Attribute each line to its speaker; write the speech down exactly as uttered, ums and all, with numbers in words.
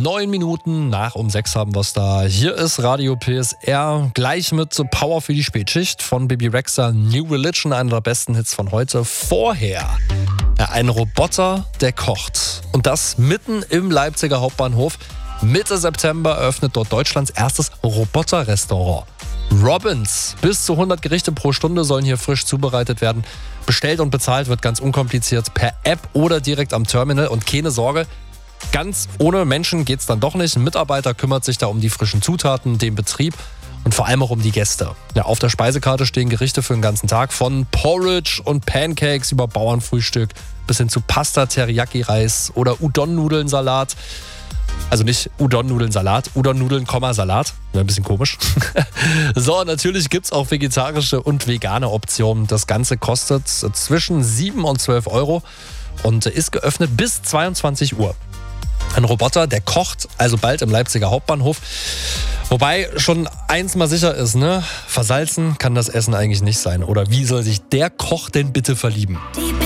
Speaker 1: Neun Minuten nach um sechs haben wir es da. Hier ist Radio P S R, gleich mit Power für die Spätschicht von Bibi Rexha, New Religion, einer der besten Hits von heute. Vorher ja, ein Roboter, der kocht. Und das mitten im Leipziger Hauptbahnhof. Mitte September eröffnet dort Deutschlands erstes Roboterrestaurant. Robins. Bis zu hundert Gerichte pro Stunde sollen hier frisch zubereitet werden. Bestellt und bezahlt wird ganz unkompliziert per App oder direkt am Terminal. Und keine Sorge, ganz ohne Menschen geht's dann doch nicht. Ein Mitarbeiter kümmert sich da um die frischen Zutaten, den Betrieb und vor allem auch um die Gäste. Ja, auf der Speisekarte stehen Gerichte für den ganzen Tag. Von Porridge und Pancakes über Bauernfrühstück bis hin zu Pasta, Teriyaki-Reis oder Udon-Nudeln-Salat. Also nicht Udon-Nudeln-Salat, Udon-Nudeln, Salat. Wäre ein bisschen komisch. So, natürlich gibt es auch vegetarische und vegane Optionen. Das Ganze kostet zwischen sieben und zwölf Euro und ist geöffnet bis zweiundzwanzig Uhr. Ein Roboter, der kocht, also bald im Leipziger Hauptbahnhof. Wobei schon eins mal sicher ist, ne? Versalzen kann das Essen eigentlich nicht sein. Oder wie soll sich der Koch denn bitte verlieben?